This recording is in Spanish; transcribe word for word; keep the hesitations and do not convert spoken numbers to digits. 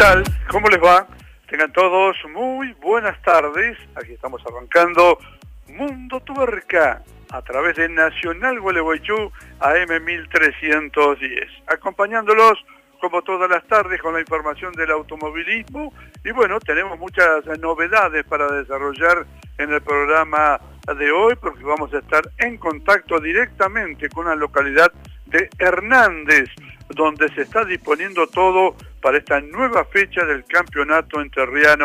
tal? ¿Cómo les va? Tengan todos muy buenas tardes. Aquí estamos arrancando Mundo Tuerca a través de Nacional Gualeguaychú A M mil trescientos diez. Acompañándolos como todas las tardes con la información del automovilismo. Y bueno, tenemos muchas novedades para desarrollar en el programa de hoy, porque vamos a estar en contacto directamente con la localidad de Hernández, donde se está disponiendo todo para esta nueva fecha del campeonato entrerriano